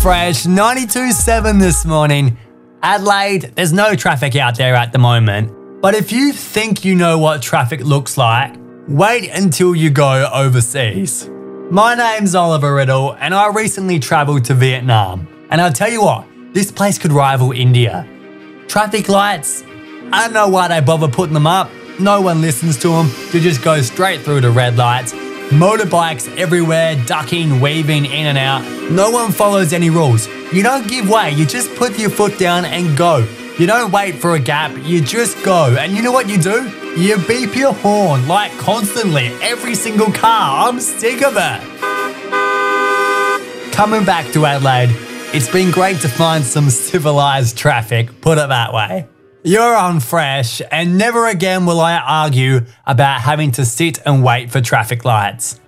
Fresh 92.7 this morning. Adelaide, there's no traffic out there at the moment. But if you think you know what traffic looks like, wait until you go overseas. My name's Oliver Riddle and I recently travelled to Vietnam. And I'll tell you what, this place could rival India. Traffic lights, I don't know why they bother putting them up. No one listens to them. You just go straight through the red lights. Motorbikes everywhere, ducking, weaving in and out. No one follows any rules. You don't give way, you just put your foot down and go. You don't wait for a gap, you just go. And you know what you do? You beep your horn, like constantly, every single car. I'm sick of it. Coming back to Adelaide, it's been great to find some civilised traffic, put it that way. You're on Fresh, and never again will I argue about having to sit and wait for traffic lights.